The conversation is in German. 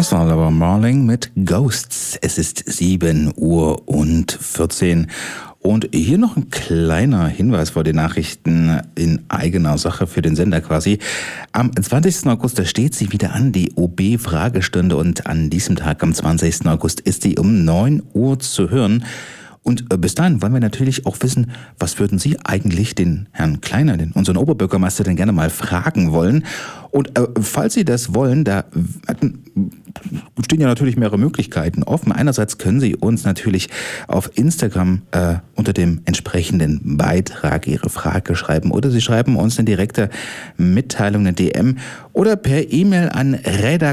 Das war Laura Marling mit Ghosts. Es ist 7:14 Uhr. Und hier noch ein kleiner Hinweis vor den Nachrichten in eigener Sache für den Sender quasi. Am 20. August, da steht sie wieder an, die OB-Fragestunde. Und an diesem Tag, am 20. August, ist sie um 9 Uhr zu hören. Und bis dahin wollen wir natürlich auch wissen, was würden Sie eigentlich den Herrn Kleiner, unseren Oberbürgermeister, denn gerne mal fragen wollen. Und falls Sie das wollen, da stehen ja natürlich mehrere Möglichkeiten offen. Einerseits können Sie uns natürlich auf Instagram unter dem entsprechenden Beitrag Ihre Frage schreiben oder Sie schreiben uns eine direkte Mitteilung, eine DM oder per E-Mail an redaktion